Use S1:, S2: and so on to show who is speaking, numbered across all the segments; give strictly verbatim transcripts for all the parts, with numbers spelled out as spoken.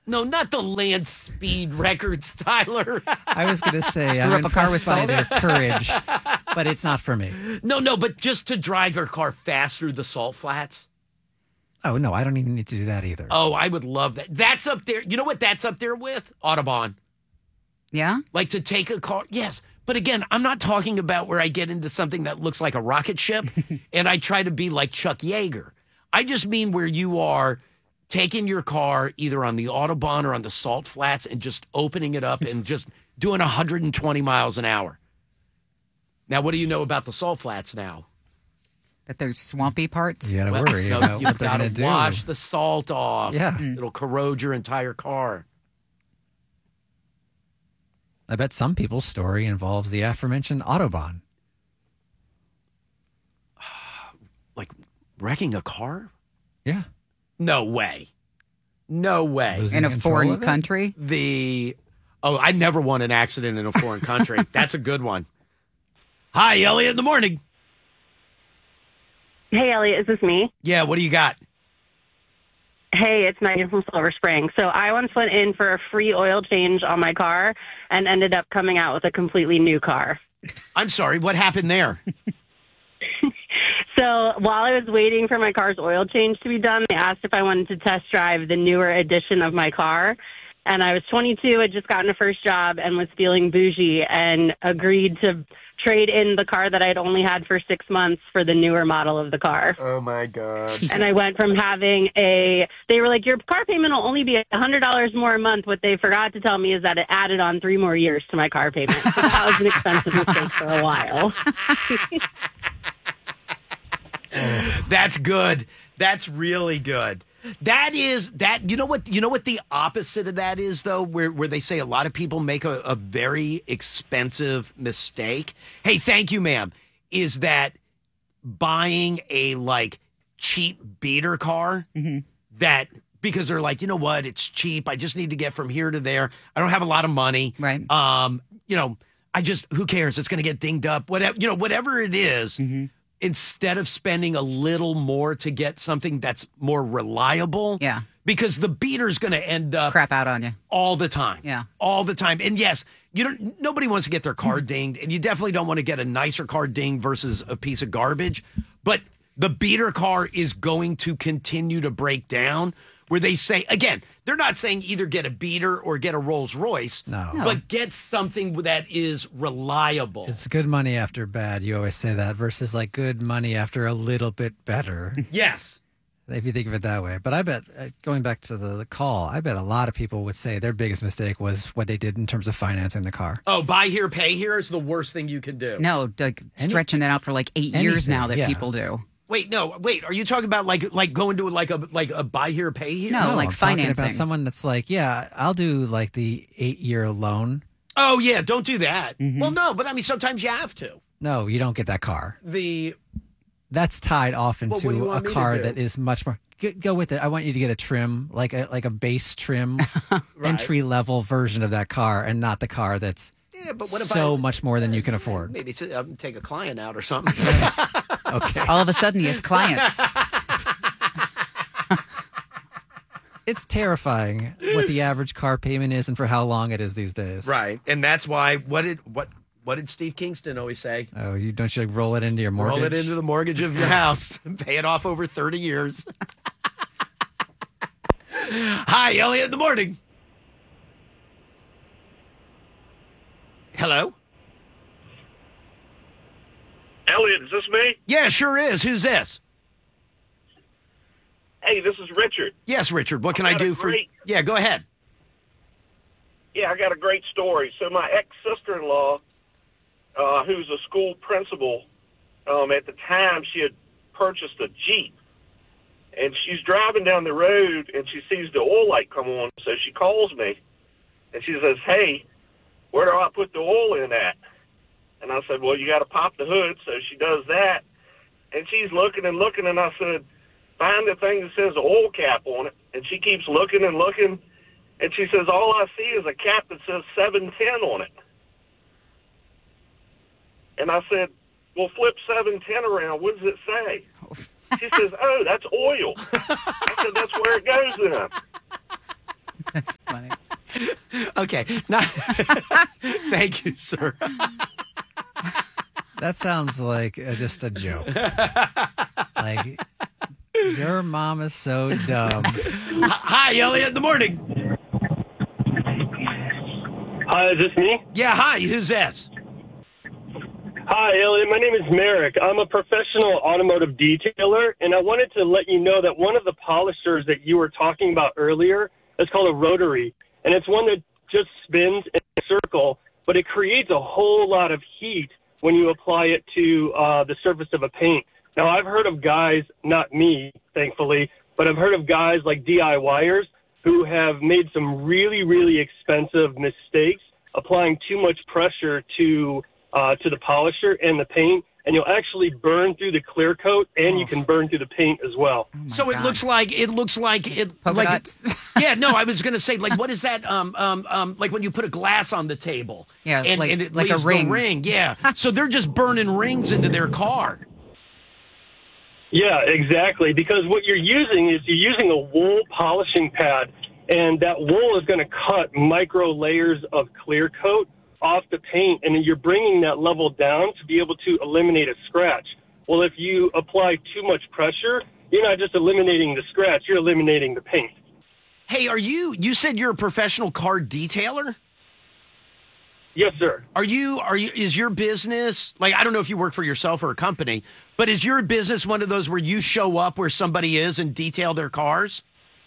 S1: No, not the land speed records, Tyler.
S2: I was going to say,
S3: Screw
S2: I'm
S3: up a car with
S2: impressed by
S3: salt.
S2: their courage, but it's not for me.
S1: No, no, but just to drive their car fast through the salt flats.
S2: Oh, no, I don't even need to do that either.
S1: Oh, I would love that. That's up there. You know what that's up there with? Audubon.
S3: Yeah?
S1: Like to take a car. Yes. But again, I'm not talking about where I get into something that looks like a rocket ship and I try to be like Chuck Yeager. I just mean where you are taking your car either on the Audubon or on the salt flats and just opening it up and just doing one hundred twenty miles an hour. Now, what do you know about the salt flats now?
S3: That there's swampy parts?
S2: You got to
S1: Well,
S2: worry
S1: no,
S2: about
S1: you've
S2: what they're
S1: got
S2: going
S1: to
S2: to do.
S1: wash the salt off.
S2: Yeah.
S1: It'll corrode your entire car.
S2: I bet some people's story involves the aforementioned Audubon.
S1: Like wrecking a car?
S2: Yeah.
S1: No way. No way.
S2: Losing
S3: In a
S2: control
S3: foreign
S2: of it?
S3: country?
S1: The oh, I never want an accident in a foreign country. That's a good one. Hi, Elliot in the morning.
S4: Hey, Elliot, is this me?
S1: Yeah, what do you got?
S4: Hey, it's Megan from Silver Spring. So I once went in for a free oil change on my car and ended up coming out with a completely new car.
S1: I'm sorry, what happened there?
S4: So while I was waiting for my car's oil change to be done, they asked if I wanted to test drive the newer edition of my car. And I was twenty-two, had just gotten a first job and was feeling bougie and agreed to trade in the car that I'd only had for six months for the newer model of the car.
S1: Oh, my God.
S3: Jesus.
S4: And I went from having a, they were like, your car payment will only be one hundred dollars more a month. What they forgot to tell me is that it added on three more years to my car payment. So that was an expensive mistake for a while.
S1: That's good. That's really good. That is that. You know what? You know what the opposite of that is, though, where where they say a lot of people make a, a very expensive mistake. Hey, thank you, ma'am. Is that buying a like cheap beater car that because they're like, you know what? It's cheap. I just need to get from here to there. I don't have a lot of money.
S3: Right.
S1: Um. You know, I just who cares? It's going to get dinged up. Whatever. You know, whatever it is. Instead of spending a little more to get something that's more reliable.
S3: Yeah.
S1: Because the beater's going to end up
S3: Crap out on you.
S1: all the time.
S3: Yeah.
S1: All the time. And yes, you don't nobody wants to get their car dinged, and you definitely don't want to get a nicer car dinged versus a piece of garbage. But the beater car is going to continue to break down. Where they say, again, they're not saying either get a beater or get a Rolls Royce,
S2: No.
S1: but get something that is reliable.
S2: It's good money after bad. You always say that versus like good money after a little bit better.
S1: Yes.
S2: If you think of it that way. But I bet, uh, going back to the, the call, I bet a lot of people would say their biggest mistake was what they did in terms of financing the car.
S1: Oh, buy here, pay here is the worst thing you can do.
S3: No, like
S2: Any-
S3: stretching it out for like eight years
S2: anything,
S3: now that
S2: yeah.
S3: people do.
S1: Wait, no, wait. Are you talking about like like going to like a like a buy here, pay here?
S3: No. like
S2: I'm talking
S3: financing.
S2: about someone that's like, yeah, I'll do like the eight-year loan.
S1: Oh yeah, don't do that. Well, no, but I mean sometimes you have to.
S2: No, you don't get that car.
S1: The
S2: That's tied off
S1: Well, what do you
S2: into a
S1: want me to
S2: car
S1: do?
S2: that is much more. Go, go with it. I want you to get a trim, like a like a base trim, entry level version of that car, and not the car that's
S1: yeah, but what if
S2: so
S1: I
S2: much more than you can afford.
S1: maybe it's, um, take a client out or something?
S2: Okay,
S3: All of a sudden, he has clients.
S2: it's terrifying what the average car payment is and for how long it is these days.
S1: Right, and that's why what did what what did Steve Kingston always say?
S2: Oh, you don't you like roll it into your mortgage?
S1: Roll it into the mortgage of your house and pay it off over thirty years. Hi, Elliot in the morning. Hello?
S5: Elliot, is this me?
S1: Yeah, sure is. Who's this?
S5: Hey, this is Richard.
S1: Yes, Richard. What can
S5: I've
S1: I
S5: got a
S1: do for
S5: great-
S1: Yeah, go ahead.
S5: Yeah, I got a great story. So my ex-sister-in-law, uh, who's a school principal, um, at the time she had purchased a Jeep. And she's driving down the road, and she sees the oil light come on. So she calls me, and she says, hey, where do I put the oil in at? And I said, well, you got to pop the hood. So she does that. And she's looking and looking, and I said, find the thing that says oil cap on it. And she keeps looking and looking, and she says, all I see is a cap that says seven ten on it. And I said, well, flip seven ten around. What does it say? She says, oh, that's oil. I said, that's where it goes then.
S3: That's funny.
S1: Okay. Not, thank you, sir.
S2: That sounds like uh, just a joke. Like, your mom is so dumb.
S1: Hi, Elliot, in the morning.
S6: Hi, is this me?
S1: Yeah, hi. Who's this?
S6: Hi, Elliot. My name is Merrick. I'm a professional automotive detailer, and I wanted to let you know that one of the polishers that you were talking about earlier is called a rotary, and it's one that just spins in a circle, but it creates a whole lot of heat when you apply it to uh, the surface of a paint. Now, I've heard of guys, not me, thankfully, but I've heard of guys like DIYers who have made some really, really expensive mistakes applying too much pressure to uh, to the polisher and the paint, and you'll actually burn through the clear coat, and you can burn through the paint as well.
S3: Oh
S1: So it
S3: God.
S1: looks like it looks like it
S3: Polka
S1: like
S3: dots.
S1: yeah, no, I was gonna say, like, what is that? Um, um, um, like when you put a glass on the table,
S3: Yeah,
S1: and,
S3: like-
S1: and it
S3: like a
S1: leaves the
S3: ring.
S1: ring, yeah. So they're just burning rings into their car.
S6: Yeah, exactly. Because what you're using is you're using a wool polishing pad, and that wool is going to cut micro layers of clear coat off the paint, and then you're bringing that level down to be able to eliminate a scratch. Well, if you apply too much pressure, you're not just eliminating the scratch, you're eliminating the paint.
S1: Hey, are you? You said you're a professional car detailer.
S6: Yes, sir.
S1: Are you? Are you? Is your business like? I don't know if you work for yourself or a company, but is your business one of those where you show up where somebody is and detail their cars?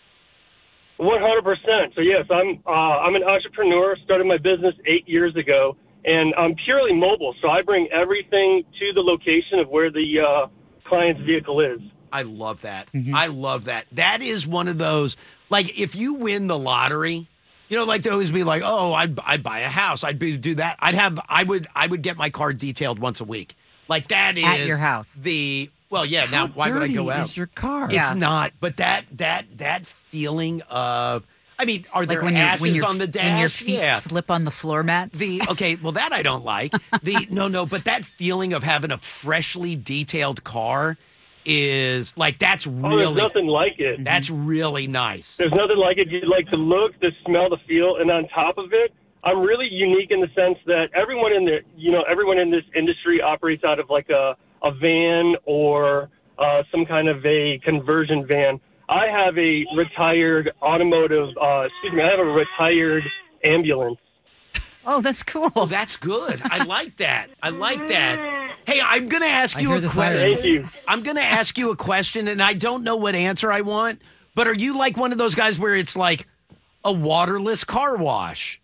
S6: one hundred percent. So, yes, I'm uh, I'm an entrepreneur, started my business eight years ago, and I'm purely mobile. So I bring everything to the location of where the uh, client's vehicle is.
S1: I love that. I love that. That is one of those, like, if you win the lottery, you know, like they always be like, oh, I'd, I'd buy a house. I'd be, do that. I'd have, I would, I would get my car detailed once a week. Like that is
S3: At your house.
S1: The, well, yeah.
S2: How
S1: now, why would I
S2: dirty
S1: go out?
S2: is your car?
S1: It's
S3: Yeah.
S1: not, but that, that, that feeling of, I mean, are
S3: Like
S1: there
S3: when, your
S1: ashes
S3: when, your
S1: on the dash?
S3: when your feet
S1: Yeah.
S3: slip on the floor mats.
S1: The okay, well that I don't like. The no, no, but that feeling of having a freshly detailed car is like that's
S6: Oh,
S1: really
S6: there's nothing like it.
S1: that's really nice.
S6: There's nothing like it. You like the look, the smell, the feel, and on top of it, I'm really unique in the sense that everyone in the, you know, everyone in this industry operates out of like a, a van or uh, some kind of a conversion van. I have a retired automotive, uh, excuse me, I have a retired ambulance.
S3: oh, that's cool.
S1: Oh, that's good. I like that. I like that. Hey, I'm going to ask
S2: I
S1: you
S2: hear
S1: a
S2: the
S1: question.
S2: siren.
S6: Thank you.
S1: I'm going to ask you a question, and I don't know what answer I want. But are you like one of those guys where it's like a waterless car wash?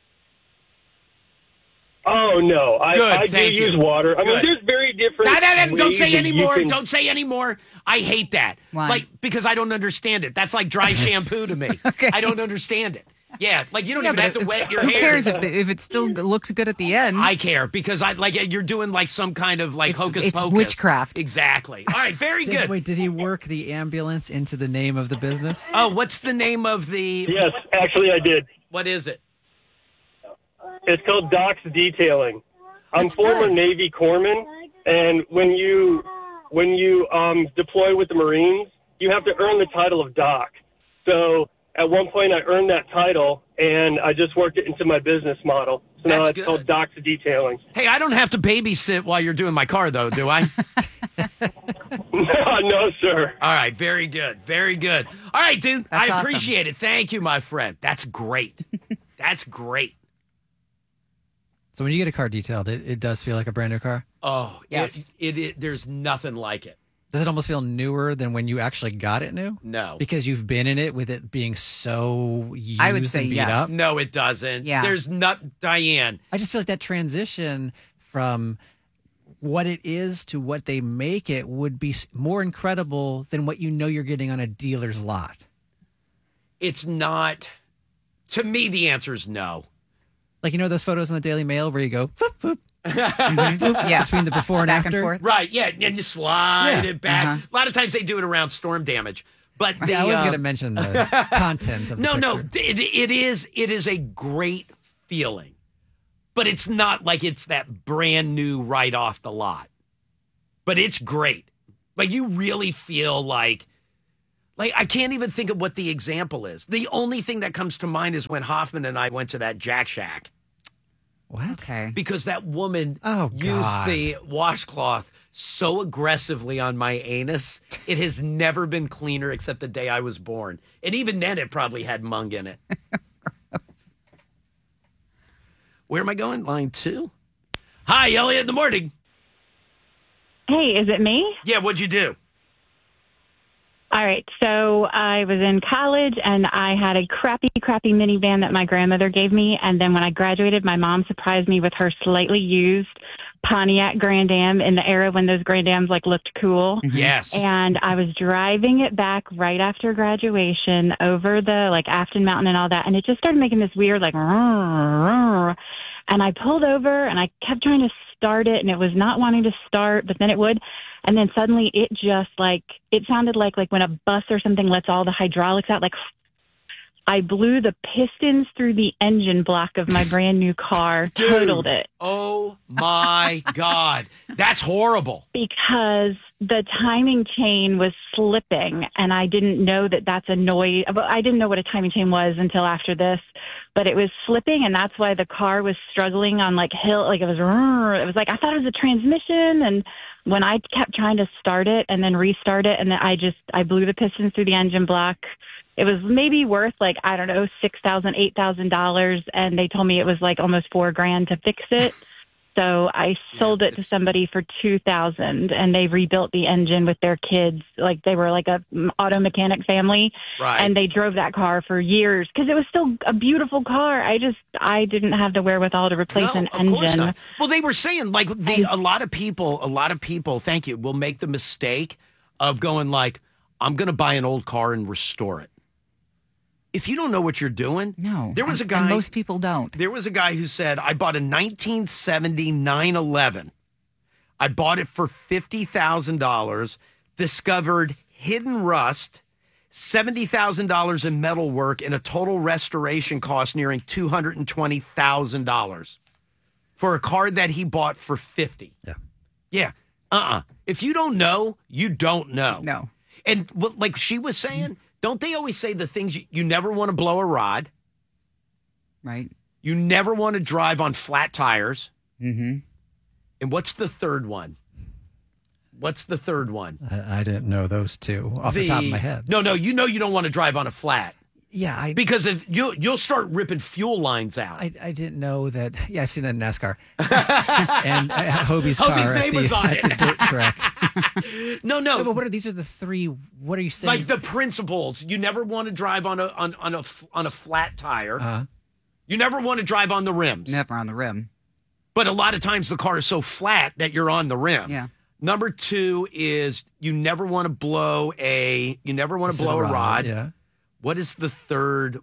S6: Oh, no. I,
S1: Good,
S6: I do
S1: thank you.
S6: use water. I mean,
S1: Good.
S6: there's very different
S1: No, no, no, don't
S6: ways
S1: say
S6: that
S1: any
S6: you
S1: more.
S6: can-
S1: Don't say any more. I hate that.
S3: Why?
S1: Like, because I don't understand it. That's like dry shampoo to me.
S3: Okay.
S1: I don't understand it. Yeah, like you don't
S3: Yeah,
S1: even
S3: but
S1: have to
S3: if-
S1: wet your
S3: who
S1: hair.
S3: cares if, the, if it still looks good at the end?
S1: I care because I like you're doing like some kind of like
S3: It's-
S1: hocus
S3: it's
S1: pocus.
S3: witchcraft.
S1: Exactly. All right, very
S2: Did,
S1: good.
S2: wait, did he work the ambulance into the name of the business?
S1: Oh, what's the name of the?
S6: Yes, actually, I did.
S1: What is it?
S6: It's called Doc's Detailing. I'm
S2: That's
S6: former
S2: good.
S6: Navy corpsman, and when you when you um, deploy with the Marines, you have to earn the title of Doc. So at one point, I earned that title, and I just worked it into my business model. So now
S1: That's
S6: it's
S1: good.
S6: called Doc's Detailing.
S1: Hey, I don't have to babysit while you're doing my car, though, do I?
S6: No, sir.
S1: All right, very good, very good. All right, dude,
S3: That's
S1: I
S3: awesome.
S1: appreciate it. Thank you, my friend. That's great. That's great.
S2: So when you get a car detailed, it, it does feel like a brand new car?
S1: Oh,
S3: Yes.
S1: It, it, it there's nothing like it.
S2: Does it almost feel newer than when you actually got it new?
S1: No.
S2: Because you've been in it with it being so used
S3: I would say
S2: and beat
S3: yes.
S2: up?
S1: No, it doesn't.
S3: Yeah.
S1: There's not Diane.
S2: I just feel like that transition from what it is to what they make it would be s- more incredible than what you know you're getting on a dealer's lot.
S1: It's not. To me, the answer is no.
S2: Like, you know those photos in the Daily Mail where you go foop, foop,
S3: yeah.
S2: between the before and
S3: Back
S2: after?
S3: and forth.
S1: Right, yeah, and you slide
S2: Yeah.
S1: it back.
S3: Uh-huh.
S1: A lot of times they do it around storm damage. But the,
S2: Yeah, I was
S1: uh,
S2: going to mention the content of the
S1: No, no,
S2: picture.
S1: it, it is it is a great feeling. But it's not like it's that brand new right off the lot. But it's great. Like you really feel like Like, I can't even think of what the example is. The only thing that comes to mind is when Hoffman and I went to that Jack Shack.
S2: What?
S3: Okay.
S1: Because that woman
S2: Oh,
S1: used
S2: God.
S1: the washcloth so aggressively on my anus. It has never been cleaner except the day I was born. And even then, it probably had mung in it. Where am I going? Line two? Hi, Elliot, in the morning.
S4: Hey, is it me?
S1: Yeah, what'd you do?
S4: All right. So I was in college and I had a crappy, crappy minivan that my grandmother gave me. And then when I graduated, my mom surprised me with her slightly used Pontiac Grand Am in the era when those Grand Ams like looked cool.
S1: Yes.
S4: And I was driving it back right after graduation over the like Afton Mountain and all that. And it just started making this weird like, and I pulled over and I kept trying to start it and it was not wanting to start, but then it would. And then suddenly it just like, it sounded like, like when a bus or something lets all the hydraulics out, like I blew the pistons through the engine block of my brand new car,
S1: Dude.
S4: totaled it.
S1: Oh my God. That's horrible.
S4: Because the timing chain was slipping and I didn't know that that's a noise. I didn't know what a timing chain was until after this, but it was slipping and that's why the car was struggling on like hill. Like it was, it was like, I thought it was a transmission. And when I kept trying to start it and then restart it and then I just, I blew the pistons through the engine block. It was maybe worth like, I don't know, six thousand dollars, eight thousand dollars. And they told me it was like almost four grand to fix it. So I sold
S1: Yeah,
S4: it to somebody for two thousand dollars and they rebuilt the engine with their kids. Like they were like a auto mechanic family.
S1: Right.
S4: And they drove that car for years because it was still a beautiful car. I just, I didn't have the wherewithal to replace
S1: No,
S4: an
S1: of course
S4: engine.
S1: not. Well, they were saying like the a lot of people, a lot of people, thank you, will make the mistake of going like, I'm going to buy an old car and restore it. If you don't know what you're doing,
S3: No.
S1: There was a
S3: and-
S1: guy.
S3: and most people don't.
S1: There was a guy who said, I bought a nineteen seventy nine eleven. I bought it for fifty thousand dollars, discovered hidden rust, seventy thousand dollars in metal work, and a total restoration cost nearing two hundred twenty thousand dollars for a car that he bought for fifty thousand dollars.
S2: Yeah.
S1: Yeah. Uh-uh. If you don't know, you don't know.
S3: No.
S1: And what, like she was saying, don't they always say the things you, you never want to blow a rod?
S3: Right.
S1: You never want to drive on flat tires.
S3: Mm-hmm.
S1: And what's the third one? What's the third one?
S2: I, I didn't know those two off the, top of my head.
S1: No, no, you know you don't want to drive on a flat
S2: Yeah, I
S1: because if you you'll start ripping fuel lines out.
S2: I, I didn't know that. Yeah, I've seen that in NASCAR. and uh, Hobie's car
S1: Hobie's
S2: at,
S1: name
S2: the,
S1: was on
S2: at
S1: it.
S2: the dirt track.
S1: no, no,
S2: No, but what are these? Are the three? What are you saying?
S1: like the principles. You never want to drive on a on, on a f- on a flat tire.
S2: Uh,
S1: You never want to drive on the rims.
S3: Never on the rim.
S1: But a lot of times the car is so flat that you're on the rim.
S3: Yeah.
S1: Number two is you never want to blow a you never want to
S2: Is it
S1: blow a
S2: a
S1: rod.
S2: rod? Yeah.
S1: What is the third?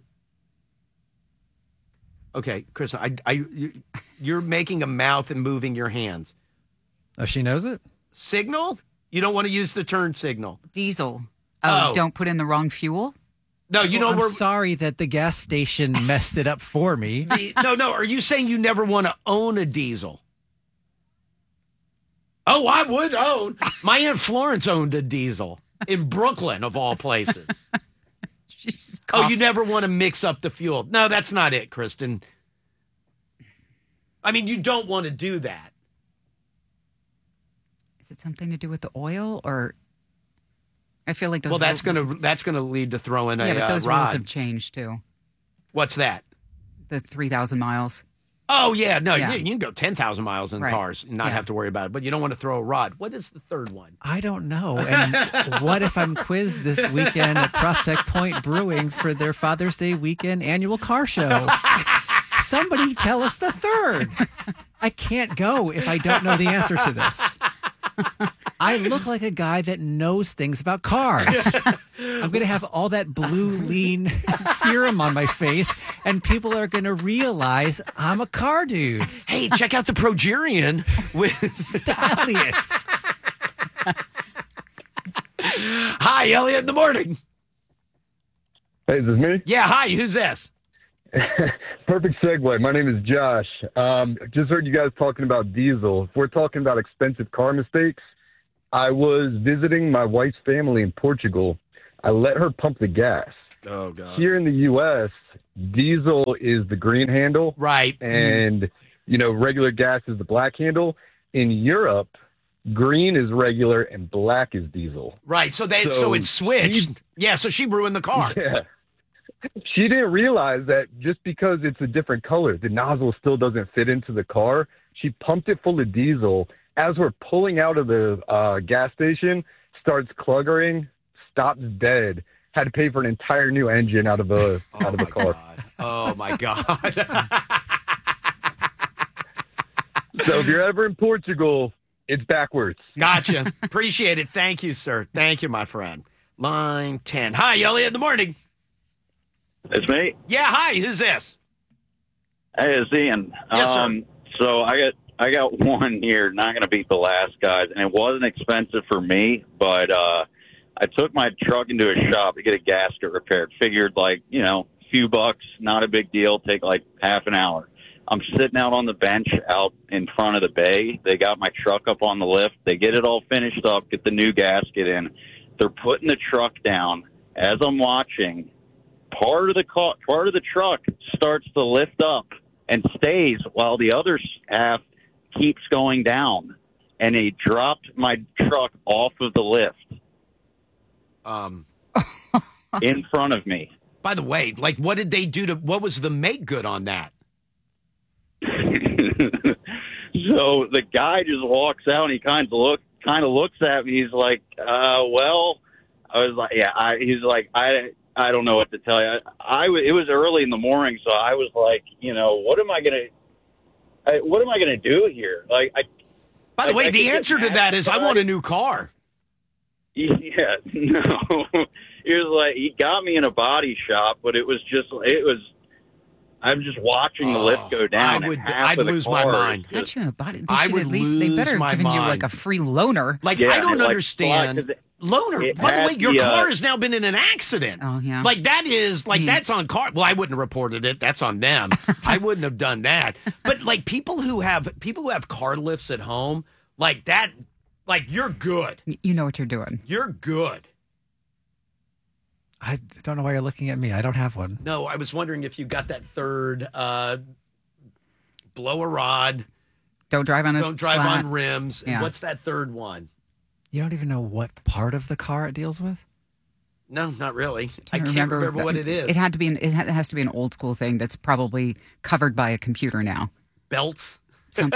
S1: Okay, Chris, I, I, you, you're making a mouth and moving your hands.
S2: oh, she knows it.
S1: Signal? You don't want to use the turn signal.
S3: Diesel. Oh,
S1: Oh.
S3: don't put in the wrong fuel?
S1: No, you
S2: Well,
S1: know
S2: I'm
S1: we're
S2: sorry that the gas station messed it up for me.
S1: no, no. Are you saying you never want to own a diesel? Oh, I would own. My Aunt Florence owned a diesel in Brooklyn, of all places.
S3: She's
S1: Oh, you never want to mix up the fuel. No, that's not it, Kristen. I mean, you don't want to do that.
S3: Is it something to do with the oil or? I feel like those.
S1: Well, that's
S3: ru-
S1: gonna that's gonna lead to throwing a
S3: Yeah, but those
S1: uh,
S3: rules
S1: rod.
S3: have changed too.
S1: What's that?
S3: The three thousand miles.
S1: Oh yeah, no,
S3: Yeah.
S1: You, you can go ten thousand miles in
S3: Right.
S1: cars and not
S3: Yeah.
S1: have to worry about it. But you don't want to throw a rod. What is the third one?
S2: I don't know. And what if I'm quizzed this weekend at Prospect Point Brewing for their Father's Day weekend annual car show? Somebody tell us the third. I can't go if I don't know the answer to this. I look like a guy that knows things about cars. I'm going to have all that blue lean serum on my face, and people are going to realize I'm a car dude.
S1: Hey, check out the Progerian with
S2: Stop it.
S1: Hi, Elliot in the morning.
S7: Hey, is this me?
S1: Yeah, hi, who's this?
S7: Perfect segue. My name is Josh. Um, just heard you guys talking about diesel. If we're talking about expensive car mistakes, I was visiting my wife's family in Portugal. I let her pump the gas.
S1: Oh, God.
S7: Here in the U S, diesel is the green handle.
S1: Right.
S7: And, you know, regular gas is the black handle. In Europe, green is regular and black is diesel.
S1: Right. So they so,
S7: So
S1: it switched.
S7: she-
S1: yeah. So she ruined the car.
S7: Yeah. She didn't realize that just because it's a different color, the nozzle still doesn't fit into the car. She pumped it full of diesel. As we're pulling out of the uh, gas station, starts cluggering, stops dead. Had to pay for an entire new engine out of the
S1: Oh,
S7: out of the
S1: my
S7: car.
S1: God. Oh, my God.
S7: So if you're ever in Portugal, it's backwards.
S1: Gotcha. Appreciate it. Thank you, sir. Thank you, my friend. Line ten. Hi, Elliot. In the morning.
S8: It's me.
S1: Yeah. Hi. Who's this?
S8: Hey, it's Ian.
S1: Yes, sir.
S8: um, so I got I got one here. Not going to beat the last guys, and it wasn't expensive for me, but uh, I took my truck into a shop to get a gasket repaired. Figured like you know, a few bucks, not a big deal. Take like half an hour. I'm sitting out on the bench out in front of the bay. They got my truck up on the lift. They get it all finished up, get the new gasket in. They're putting the truck down. As I'm watching, part of the car, part of the truck starts to lift up and stays while the other half keeps going down. And they dropped my truck off of the lift
S1: Um.
S8: in front of me.
S1: By the way, like, what did they do to? What was the make good on that?
S8: So the guy just walks out and he kind of look kind of looks at me. He's like, uh, well, I was like, yeah, I, he's like, I, I don't know what to tell you. I, I w- it was early in the morning. So I was like, you know, what am I going to, what am I going to do here? Like, I,
S1: By the
S8: I-
S1: way,
S8: I
S1: the
S8: could get
S1: answer to
S8: mad,
S1: that is I
S8: but
S1: want a new car.
S8: Yeah, no, he was like, he got me in a body shop, but it was just, it was, I'm just watching the lift go down.
S1: I would-
S8: and half
S1: I'd
S8: of the
S1: lose my
S8: car is
S1: mind.
S8: just-
S3: That's your body. They
S1: I
S3: should
S1: would
S3: at least, they
S1: lose
S3: better
S1: my
S3: giving you like
S1: mind.
S3: a free loaner.
S1: Like,
S8: Yeah,
S1: I don't
S8: like,
S1: understand.
S8: fly- 'cause it-
S1: Loaner.
S8: it
S1: By the
S8: had
S1: way, your
S8: the, uh,
S1: car has now been in an accident.
S3: Oh, yeah.
S1: Like, that is, like,
S3: Hmm.
S1: that's on car. Well, I wouldn't have reported it. That's on them. I wouldn't have done that. But, like, people who have, people who have car lifts at home, like that, like, you're good.
S3: Y- You know what you're doing.
S1: You're good.
S2: I don't know why you're looking at me. I don't have one.
S1: No, I was wondering if you got that third, uh, blow a rod,
S3: Don't drive on a
S1: don't drive
S3: flat.
S1: on rims. And
S3: Yeah.
S1: what's that third one?
S2: You don't even know what part of the car it deals with?
S1: No, not really. I
S3: Can't
S1: can't remember,
S3: the-
S1: what it is.
S3: It had to be. An, it ha- it has to be an old school thing that's probably covered by a computer now.
S1: Belts.
S3: Some,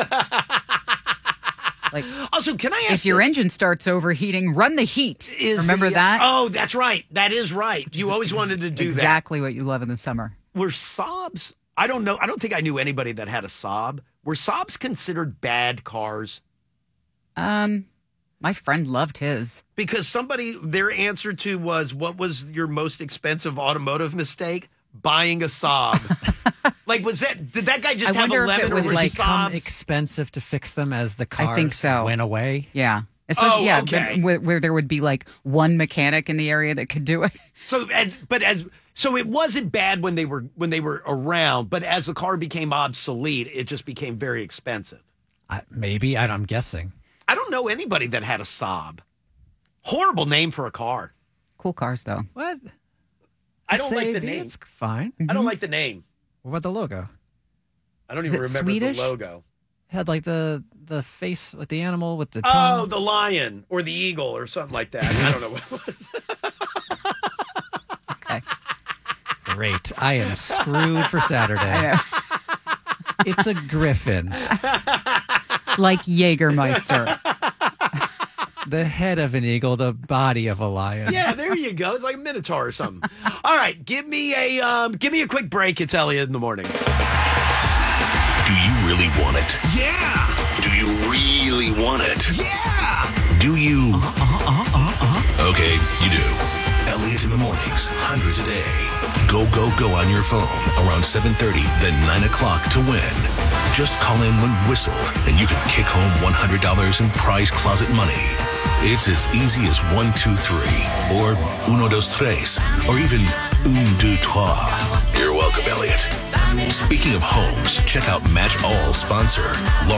S3: like
S1: Also, can I ask
S3: if your
S1: this?
S3: engine starts overheating, run the heat.
S1: Is
S3: Remember
S1: the-
S3: that?
S1: Oh, that's right. That is right. You always wanted to do
S3: exactly what you love in the summer.
S1: that. Were Saabs? I don't know. I don't think I knew anybody that had a Saab. Were Saabs considered bad cars?
S3: Um, my friend loved his.
S1: Because somebody, their answer to was, what was your most expensive automotive mistake? Buying a Saab. Like, was that, did that guy just
S3: I
S1: have
S3: wonder if
S1: eleven
S3: it
S1: or
S3: was
S1: were
S3: like-
S2: Become
S1: Saabs?
S2: expensive to fix them as the cars
S3: I think so.
S2: went away.
S3: Yeah. Especially,
S1: Oh,
S3: yeah,
S1: okay.
S3: but where, where there would be like one mechanic in the area that could do it.
S1: So, as, but as so, it wasn't bad when they were when they were around. But as the car became obsolete, it just became very expensive.
S2: I, maybe. I, I'm guessing.
S1: I don't know anybody that had a Saab. Horrible name for a car.
S3: Cool cars, though.
S2: What?
S1: I don't like the
S2: S A B,
S1: name.
S2: It's fine.
S1: I don't like the name.
S2: What about the logo?
S1: I don't
S3: Is
S1: even
S3: it
S1: remember
S3: Swedish?
S1: the logo.
S2: It had like the the face with the animal with the
S1: Oh,
S2: tongue.
S1: the lion or the eagle or something like that. I don't know what it was.
S3: Okay.
S2: Great. I am screwed for Saturday.
S3: I know.
S2: It's a griffin.
S3: Like Jägermeister.
S2: The head of an eagle, the body of a lion.
S1: Yeah, there you go. It's like a minotaur or something. All right, give me a um, give me a quick break. It's Elliot in the morning.
S9: Do you really want it? Yeah. Do you really want it? Yeah. Do you? Uh-huh, uh-huh, uh-huh. Okay, you do. Elliot in the mornings, hundreds a day. Go, go, go on your phone around seven thirty, then nine o'clock to win. Just call in when whistled, and you can kick home one hundred dollars in prize closet money. It's as easy as one, two, three, or uno, dos, tres, or even un, deux, trois. You're welcome, Elliot. Speaking of homes, check out Match All sponsor,